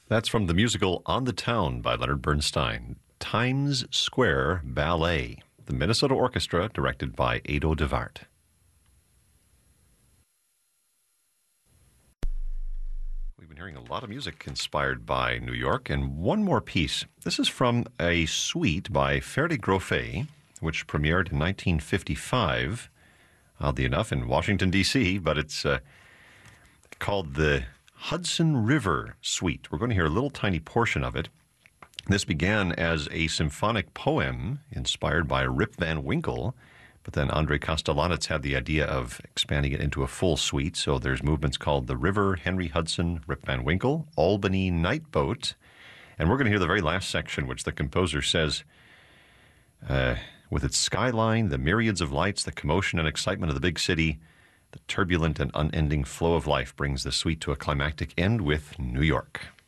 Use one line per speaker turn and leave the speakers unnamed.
That's from the musical On the Town by Leonard Bernstein. Times Square Ballet, the Minnesota Orchestra, directed by Ado DeVart. We've been hearing a lot of music inspired by New York, and one more piece. This is from a suite by Ferdi Grofé, which premiered in 1955, oddly enough, in Washington, D.C., but it's called the Hudson River Suite. We're going to hear a little tiny portion of it. This began as a symphonic poem inspired by Rip Van Winkle, but then Andre Kostelanetz had the idea of expanding it into a full suite. So there's movements called The River, Henry Hudson, Rip Van Winkle, Albany Night Boat. And we're going to hear the very last section, which the composer says, with its skyline, the myriads of lights, the commotion and excitement of the big city, the turbulent and unending flow of life brings the suite to a climactic end with New York.